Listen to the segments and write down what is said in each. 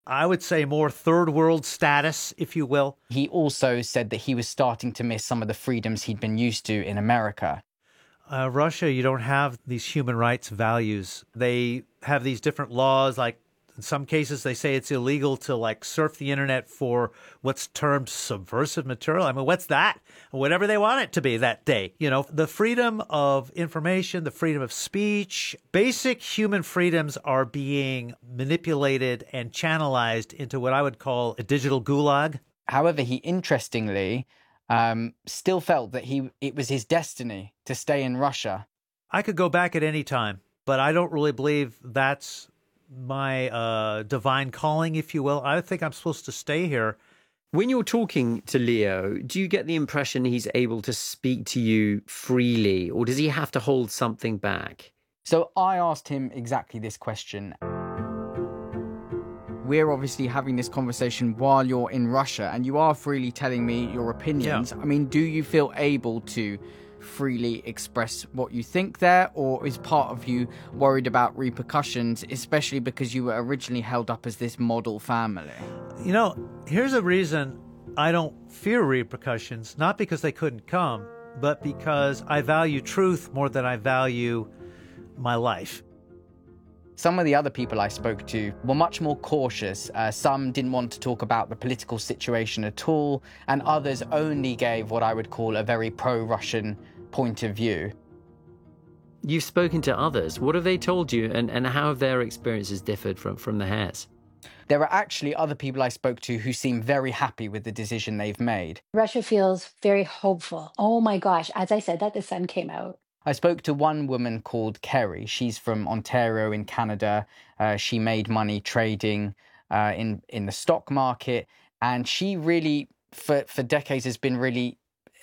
I would say more third world status, if you will. He also said that he was starting to miss some of the freedoms he'd been used to in America. Russia, you don't have these human rights values. They have these different laws, like in some cases they say it's illegal to surf the internet for what's termed subversive material. I mean, what's that? Whatever they want it to be that day. You know, the freedom of information, the freedom of speech, basic human freedoms are being manipulated and channelized into what I would call a digital gulag. However, he interestingly still felt that it was his destiny to stay in Russia. I could go back at any time, but I don't really believe that's my divine calling, if you will. I think I'm supposed to stay here. When you're talking to Leo, do you get the impression he's able to speak to you freely, or does he have to hold something back? So I asked him exactly this question. We're obviously having this conversation while you're in Russia, and you are freely telling me your opinions. Yeah. I mean, do you feel able to freely express what you think there, or is part of you worried about repercussions, especially because you were originally held up as this model family? You know, here's a reason I don't fear repercussions, not because they couldn't come, but because I value truth more than I value my life. Some of the other people I spoke to were much more cautious. Some didn't want to talk about the political situation at all, and others only gave what I would call a very pro-Russian point of view. You've spoken to others. What have they told you, and how have their experiences differed from the Hares? There are actually other people I spoke to who seem very happy with the decision they've made. Russia feels very hopeful. Oh my gosh, as I said that, the sun came out. I spoke to one woman called Kerry. She's from Ontario in Canada. She made money trading in the stock market. And she really, for decades, has been really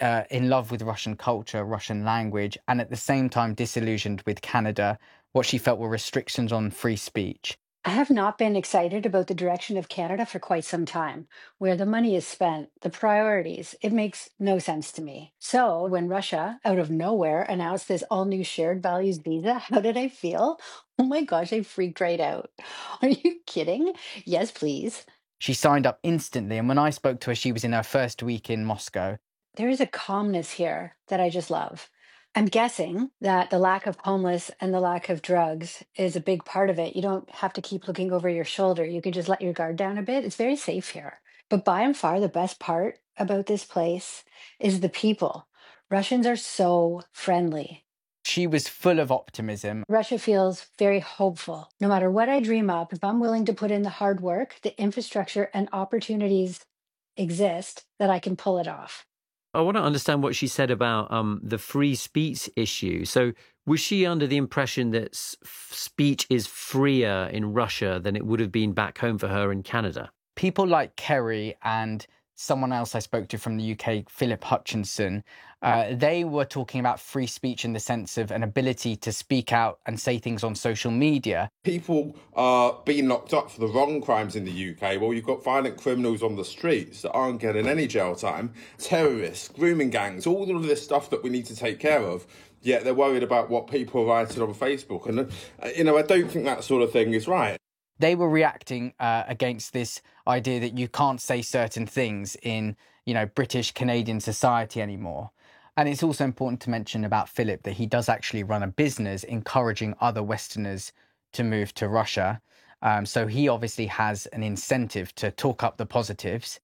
in love with Russian culture, Russian language, and at the same time disillusioned with Canada, what she felt were restrictions on free speech. I have not been excited about the direction of Canada for quite some time. Where the money is spent, the priorities, it makes no sense to me. So when Russia, out of nowhere, announced this all-new shared values visa, how did I feel? Oh my gosh, I freaked right out. Are you kidding? Yes, please. She signed up instantly, and when I spoke to her, she was in her first week in Moscow. There is a calmness here that I just love. I'm guessing that the lack of homeless and the lack of drugs is a big part of it. You don't have to keep looking over your shoulder. You can just let your guard down a bit. It's very safe here. But by and far, the best part about this place is the people. Russians are so friendly. She was full of optimism. Russia feels very hopeful. No matter what I dream up, if I'm willing to put in the hard work, the infrastructure and opportunities exist that I can pull it off. I want to understand what she said about the free speech issue. So was she under the impression that speech is freer in Russia than it would have been back home for her in Canada? People like Kerry and someone else I spoke to from the UK, Philip Hutchinson, they were talking about free speech in the sense of an ability to speak out and say things on social media. People are being locked up for the wrong crimes in the UK. Well, you've got violent criminals on the streets that aren't getting any jail time, terrorists, grooming gangs, all of this stuff that we need to take care of. Yet they're worried about what people are writing on Facebook. And, I don't think that sort of thing is right. They were reacting against this idea that you can't say certain things in, British Canadian society anymore. And it's also important to mention about Philip that he does actually run a business encouraging other Westerners to move to Russia. So he obviously has an incentive to talk up the positives.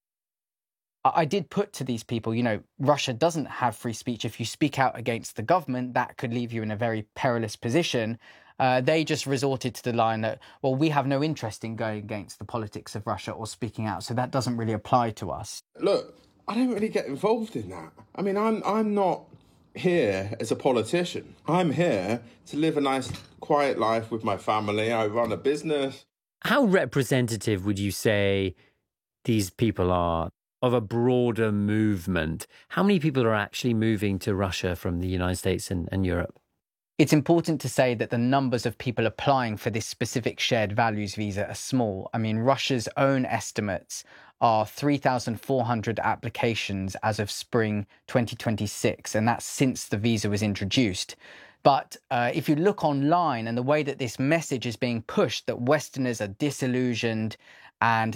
I did put to these people, Russia doesn't have free speech. If you speak out against the government, that could leave you in a very perilous position. They just resorted to the line that, well, we have no interest in going against the politics of Russia or speaking out, so that doesn't really apply to us. Look, I don't really get involved in that. I mean, I'm not here as a politician. I'm here to live a nice, quiet life with my family. I run a business. How representative would you say these people are of a broader movement? How many people are actually moving to Russia from the United States and Europe? It's important to say that the numbers of people applying for this specific shared values visa are small. I mean, Russia's own estimates are 3,400 applications as of spring 2026, and that's since the visa was introduced. But if you look online and the way that this message is being pushed, that Westerners are disillusioned and